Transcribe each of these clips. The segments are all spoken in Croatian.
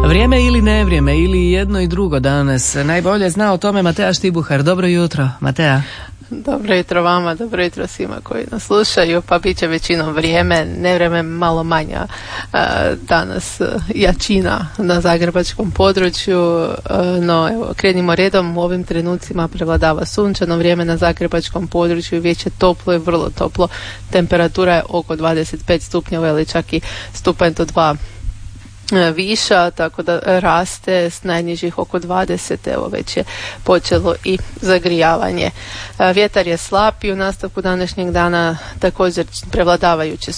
Vrijeme ili nevrijeme, ili jedno i drugo danas. Najbolje zna o tome Matea Štibuhar. Dobro jutro, Matea. Dobro jutro vama, dobro jutro svima koji nas slušaju, pa bit će većinom vrijeme, nevrijeme malo manja danas jačina na zagrebačkom području, no evo, krenimo redom. U ovim trenucima prevladava sunčano vrijeme na zagrebačkom području, već je toplo i vrlo toplo, temperatura je oko 25 stupnjeva ili čak i stupanj do 2 viša, tako da raste s najnižih oko 20, evo već je počelo i zagrijavanje. Vjetar je slab i u nastavku današnjeg dana također prevladavajuće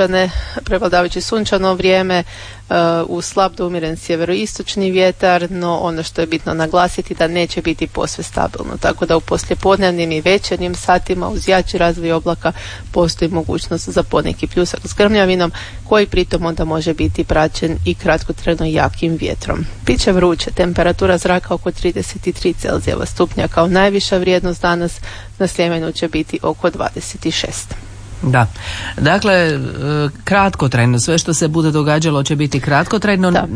sunčano vrijeme, u slab do umjeren sjeveroistočni vjetar, no ono što je bitno naglasiti da neće biti posve stabilno, tako da u poslijepodnevnim i večernjim satima uz jači razvoj oblaka postoji mogućnost za poneki pljusak s grmljavinom koji pritom onda može biti praćen i kratkotrajno jakim vjetrom. Biće vruće, temperatura zraka oko 33 Celzijeva stupnja kao najviša vrijednost danas, na Sljemenu će biti oko 26. Da, dakle kratkotrajno, sve što se bude događalo će biti kratkotrajno. Da.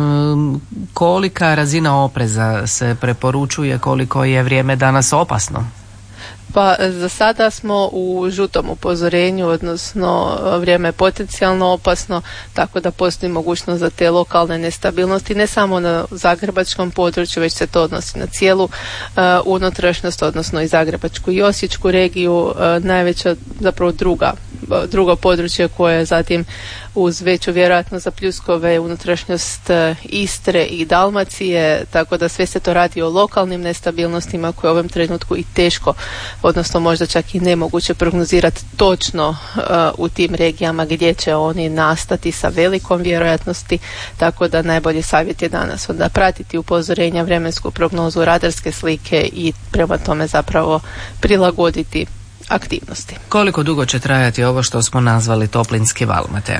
Kolika razina opreza se preporučuje, koliko je vrijeme danas opasno? Pa za sada smo u žutom upozorenju, odnosno vrijeme je potencijalno opasno, tako da postoji mogućnost za te lokalne nestabilnosti, ne samo na zagrebačkom području, već se to odnosi na cijelu unutrašnjost, odnosno i zagrebačku i osječku regiju, najveća zapravo drugo područje koje je zatim uz veću vjerojatnost za pljuskove unutrašnjost Istre i Dalmacije, tako da sve se to radi o lokalnim nestabilnostima koje u ovom trenutku i teško, odnosno možda čak i nemoguće prognozirati točno u tim regijama gdje će oni nastati sa velikom vjerojatnosti, tako da najbolji savjet je danas onda pratiti upozorenja, vremensku prognozu, radarske slike i prema tome zapravo prilagoditi aktivnosti. Koliko dugo će trajati ovo što smo nazvali toplinski val, Matea?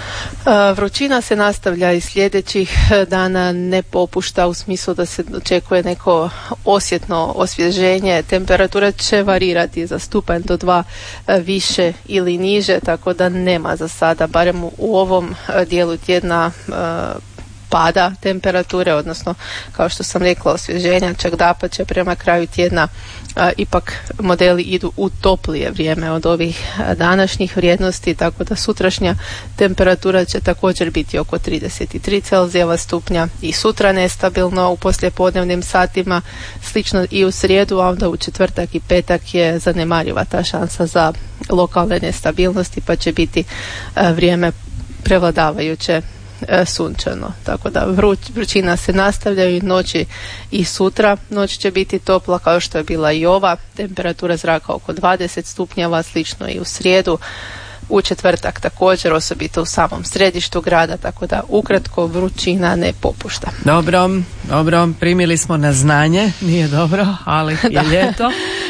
Vrućina se nastavlja i sljedećih dana, ne popušta u smislu da se očekuje neko osjetno osvježenje. Temperatura će varirati za stupanj do 2 više ili niže, tako da nema za sada, barem u ovom dijelu tjedna, pada temperature, odnosno kao što sam rekla osvježenja, čak dapače prema kraju tjedna ipak modeli idu u toplije vrijeme od ovih današnjih vrijednosti, tako da sutrašnja temperatura će također biti oko 33 Celzijeva stupnja i sutra nestabilno u poslijepodnevnim satima, slično i u srijedu, a onda u četvrtak i petak je zanemariva ta šansa za lokalne nestabilnosti, pa će biti vrijeme prevladavajuće sunčano, tako da vrućina se nastavlja i noći i sutra. Noć će biti topla kao što je bila i ova, temperatura zraka oko 20 stupnjeva, slično i u srijedu. U četvrtak također, osobito u samom središtu grada, tako da ukratko vrućina ne popušta. Dobro, primili smo na znanje, nije dobro, ali je ljeto.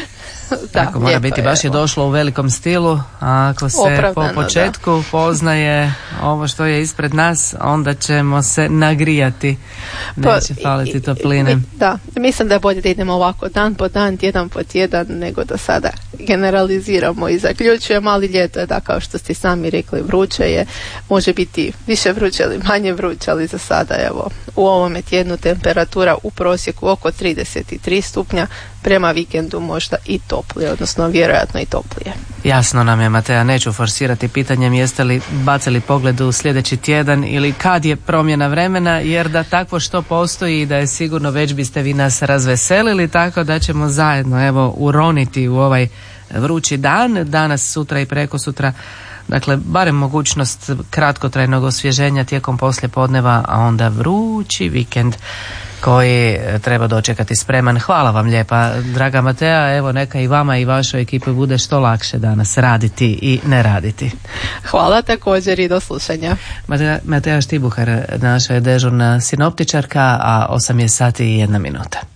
Tako mora biti, baš je došlo u velikom stilu, a ako se opravdano, po početku poznaje ovo što je ispred nas, onda ćemo se nagrijati, neće faliti topline. Mislim da je bolje da idemo ovako dan po dan, tjedan po tjedan, nego da sada generaliziramo i zaključujemo, ali ljeto je, da, kao što ste sami rekli, vruće je, može biti više vruće ili manje vruće, ali za sada evo u ovome tjednu temperatura u prosjeku oko 33 stupnja, prema vikendu možda i toplije, odnosno vjerojatno i toplije. Jasno nam je, Matea, neću forsirati pitanjem jeste li bacili pogled u sljedeći tjedan ili kad je promjena vremena, jer da takvo što postoji i da je sigurno već biste vi nas razveselili, tako da ćemo zajedno evo uroniti u ovaj vrući dan, danas, sutra i prekosutra. Dakle, barem mogućnost kratkotrajnog osvježenja tijekom poslijepodneva, a onda vrući vikend koji treba dočekati spreman. Hvala vam lijepa, draga Matea, evo neka i vama i vašoj ekipi bude što lakše danas raditi i ne raditi. Hvala također i do slušanja. Matea Štibuhar, naša je dežurna sinoptičarka, a 8 je sati i 1 minuta.